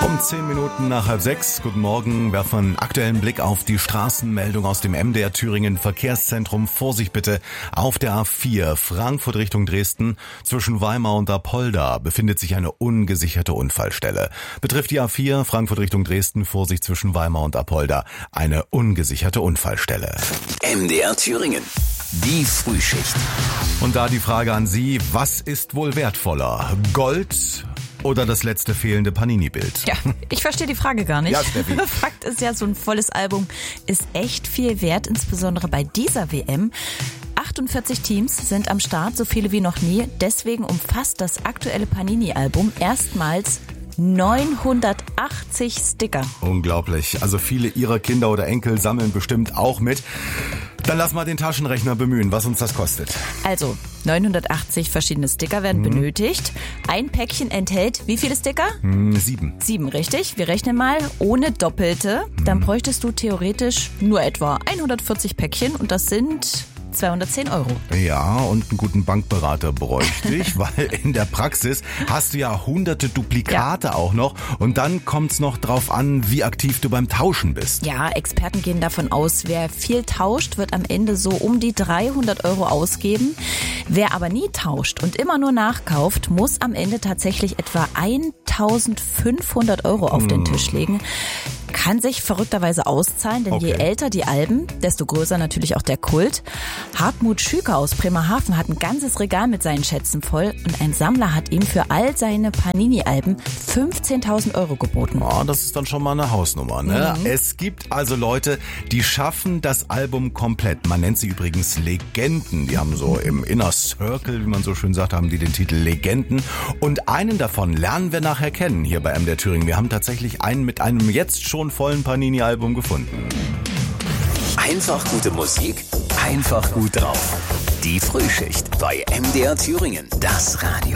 Um 10 Minuten nach 5:30. Guten Morgen. Werfen einen aktuellen Blick auf die Straßenmeldung aus dem MDR Thüringen Verkehrszentrum. Vorsicht bitte. Auf der A4 Frankfurt Richtung Dresden zwischen Weimar und Apolda befindet sich eine ungesicherte Unfallstelle. Betrifft die A4 Frankfurt Richtung Dresden. Vorsicht zwischen Weimar und Apolda. Eine ungesicherte Unfallstelle. MDR Thüringen. Die Frühschicht. Und da die Frage an Sie, was ist wohl wertvoller? Gold oder das letzte fehlende Panini-Bild? Ja, ich verstehe die Frage gar nicht. Ja, Steffi. Fakt ist ja, so ein volles Album ist echt viel wert, insbesondere bei dieser WM. 48 Teams sind am Start, so viele wie noch nie. Deswegen umfasst das aktuelle Panini-Album erstmals 980 Sticker. Unglaublich. Also viele Ihrer Kinder oder Enkel sammeln bestimmt auch mit. Dann lass mal den Taschenrechner bemühen, was uns das kostet. Also 980 verschiedene Sticker werden benötigt. Ein Päckchen enthält wie viele Sticker? 7. 7, richtig. Wir rechnen mal ohne Doppelte. Dann bräuchtest du theoretisch nur etwa 140 Päckchen und das sind 210 Euro. Ja, und einen guten Bankberater bräuchte ich, weil in der Praxis hast du ja hunderte Duplikate auch noch und dann kommt's noch drauf an, wie aktiv du beim Tauschen bist. Ja, Experten gehen davon aus, wer viel tauscht, wird am Ende so um die 300 Euro ausgeben. Wer aber nie tauscht und immer nur nachkauft, muss am Ende tatsächlich etwa 1.500 Euro auf den Tisch legen. Kann sich verrückterweise auszahlen, denn je älter die Alben, desto größer natürlich auch der Kult. Hartmut Schüker aus Bremerhaven hat ein ganzes Regal mit seinen Schätzen voll und ein Sammler hat ihm für all seine Panini-Alben 15.000 Euro geboten. Oh, das ist dann schon mal eine Hausnummer, ne? Es gibt also Leute, die schaffen das Album komplett. Man nennt sie übrigens Legenden. Die haben so im Inner Circle, wie man so schön sagt, haben die den Titel Legenden. Und einen davon lernen wir nachher kennen hier bei MDR Thüringen. Wir haben tatsächlich einen mit einem jetzt schon vollen Panini-Album gefunden. Einfach gute Musik, einfach gut drauf. Die Frühschicht bei MDR Thüringen. Das Radio.